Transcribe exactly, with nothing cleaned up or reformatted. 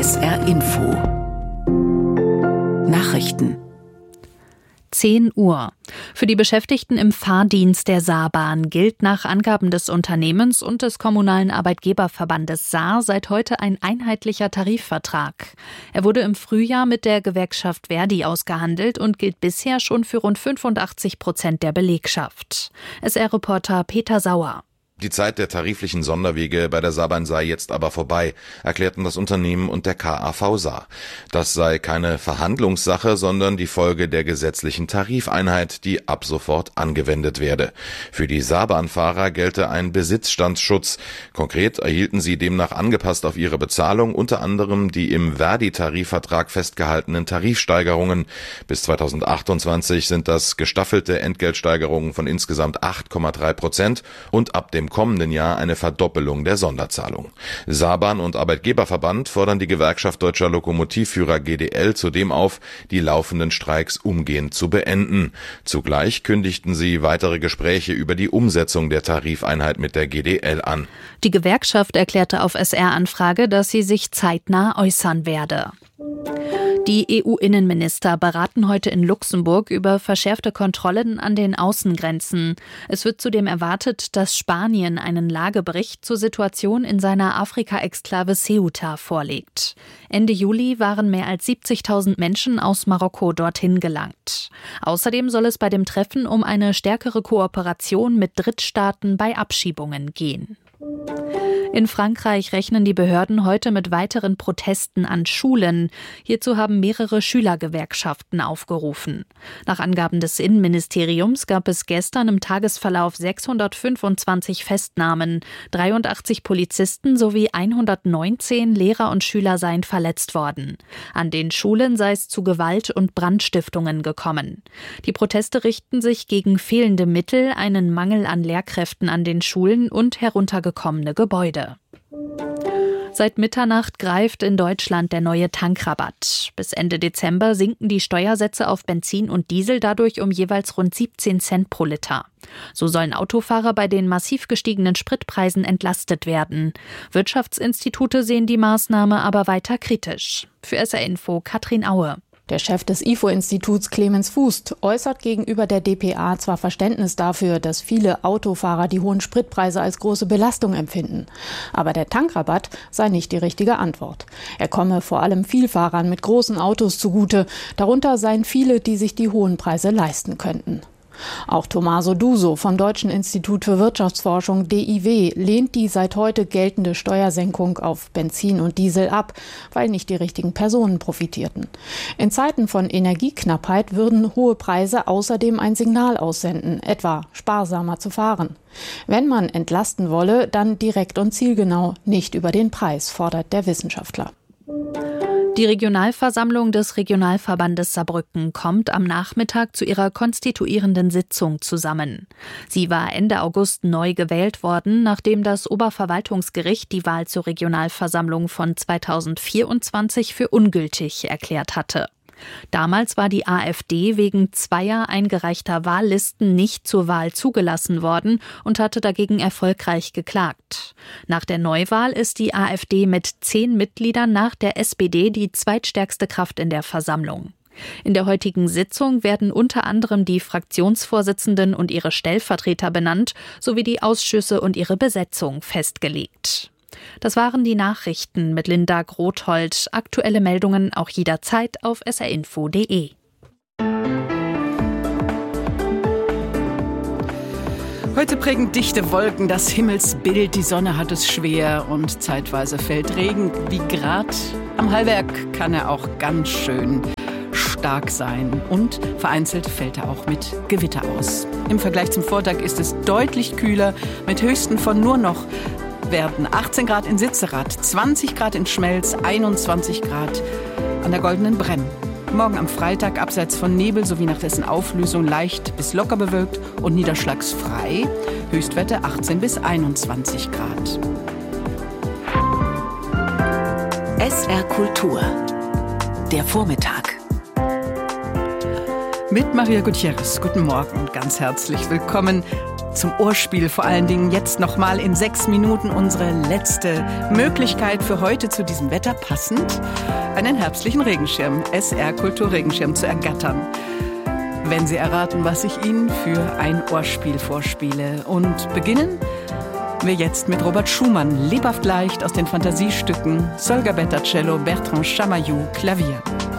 S R Info Nachrichten. zehn Uhr. Für die Beschäftigten im Fahrdienst der Saarbahn gilt nach Angaben des Unternehmens und des kommunalen Arbeitgeberverbandes Saar seit heute ein einheitlicher Tarifvertrag. Er wurde im Frühjahr mit der Gewerkschaft Verdi ausgehandelt und gilt bisher schon für rund fünfundachtzig Prozent der Belegschaft. S R-Reporter Peter Sauer. Die Zeit der tariflichen Sonderwege bei der Saarbahn sei jetzt aber vorbei, erklärten das Unternehmen und der K A V Saar. Das sei keine Verhandlungssache, sondern die Folge der gesetzlichen Tarifeinheit, die ab sofort angewendet werde. Für die Saarbahnfahrer gelte ein Besitzstandsschutz. Konkret erhielten sie demnach angepasst auf ihre Bezahlung unter anderem die im Verdi-Tarifvertrag festgehaltenen Tarifsteigerungen. Bis zweitausendachtundzwanzig sind das gestaffelte Entgeltsteigerungen von insgesamt acht Komma drei Prozent und ab dem Im kommenden Jahr eine Verdoppelung der Sonderzahlung. Saarbahn und Arbeitgeberverband fordern die Gewerkschaft Deutscher Lokomotivführer G D L zudem auf, die laufenden Streiks umgehend zu beenden. Zugleich kündigten sie weitere Gespräche über die Umsetzung der Tarifeinheit mit der G D L an. Die Gewerkschaft erklärte auf S R-Anfrage, dass sie sich zeitnah äußern werde. Die E U-Innenminister beraten heute in Luxemburg über verschärfte Kontrollen an den Außengrenzen. Es wird zudem erwartet, dass Spanien einen Lagebericht zur Situation in seiner Afrika-Exklave Ceuta vorlegt. Ende Juli waren mehr als siebzigtausend Menschen aus Marokko dorthin gelangt. Außerdem soll es bei dem Treffen um eine stärkere Kooperation mit Drittstaaten bei Abschiebungen gehen. In Frankreich rechnen die Behörden heute mit weiteren Protesten an Schulen. Hierzu haben mehrere Schülergewerkschaften aufgerufen. Nach Angaben des Innenministeriums gab es gestern im Tagesverlauf sechshundertfünfundzwanzig Festnahmen. dreiundachtzig Polizisten sowie hundertneunzehn Lehrer und Schüler seien verletzt worden. An den Schulen sei es zu Gewalt und Brandstiftungen gekommen. Die Proteste richten sich gegen fehlende Mittel, einen Mangel an Lehrkräften an den Schulen und heruntergekommene Gebäude. Seit Mitternacht greift in Deutschland der neue Tankrabatt. Bis Ende Dezember sinken die Steuersätze auf Benzin und Diesel dadurch um jeweils rund siebzehn Cent pro Liter. So sollen Autofahrer bei den massiv gestiegenen Spritpreisen entlastet werden. Wirtschaftsinstitute sehen die Maßnahme aber weiter kritisch. Für S R Info Katrin Aue. Der Chef des I F O-Instituts Clemens Fußt äußert gegenüber der D P A zwar Verständnis dafür, dass viele Autofahrer die hohen Spritpreise als große Belastung empfinden. Aber der Tankrabatt sei nicht die richtige Antwort. Er komme vor allem Vielfahrern mit großen Autos zugute. Darunter seien viele, die sich die hohen Preise leisten könnten. Auch Tommaso Duso vom Deutschen Institut für Wirtschaftsforschung D I W lehnt die seit heute geltende Steuersenkung auf Benzin und Diesel ab, weil nicht die richtigen Personen profitierten. In Zeiten von Energieknappheit würden hohe Preise außerdem ein Signal aussenden, etwa sparsamer zu fahren. Wenn man entlasten wolle, dann direkt und zielgenau, nicht über den Preis, fordert der Wissenschaftler. Die Regionalversammlung des Regionalverbandes Saarbrücken kommt am Nachmittag zu ihrer konstituierenden Sitzung zusammen. Sie war Ende August neu gewählt worden, nachdem das Oberverwaltungsgericht die Wahl zur Regionalversammlung von zweitausendvierundzwanzig für ungültig erklärt hatte. Damals war die AfD wegen zweier eingereichter Wahllisten nicht zur Wahl zugelassen worden und hatte dagegen erfolgreich geklagt. Nach der Neuwahl ist die AfD mit zehn Mitgliedern nach der S P D die zweitstärkste Kraft in der Versammlung. In der heutigen Sitzung werden unter anderem die Fraktionsvorsitzenden und ihre Stellvertreter benannt, sowie die Ausschüsse und ihre Besetzung festgelegt. Das waren die Nachrichten mit Linda Grothold. Aktuelle Meldungen auch jederzeit auf s r info punkt d e. Heute prägen dichte Wolken das Himmelsbild. Die Sonne hat es schwer und zeitweise fällt Regen. Wie Grad am Hallwerk kann er auch ganz schön stark sein. Und vereinzelt fällt er auch mit Gewitter aus. Im Vergleich zum Vortag ist es deutlich kühler mit Höchsten von nur noch werden achtzehn Grad in Sitzerath, zwanzig Grad in Schmelz, einundzwanzig Grad an der Goldenen Bremm. Morgen am Freitag abseits von Nebel sowie nach dessen Auflösung leicht bis locker bewölkt und niederschlagsfrei. Höchstwerte achtzehn bis einundzwanzig Grad. S R Kultur. Der Vormittag. Mit Maria Gutierrez. Guten Morgen und ganz herzlich willkommen. zum Ohrspiel vor allen Dingen jetzt nochmal in sechs Minuten unsere letzte Möglichkeit für heute zu diesem Wetter passend, einen herbstlichen Regenschirm, S R Kulturregenschirm zu ergattern. Wenn Sie erraten, was ich Ihnen für ein Ohrspiel vorspiele. Und beginnen wir jetzt mit Robert Schumann, lebhaft leicht aus den Fantasiestücken Solga Betta Cello, Bertrand Chamayou, Klavier.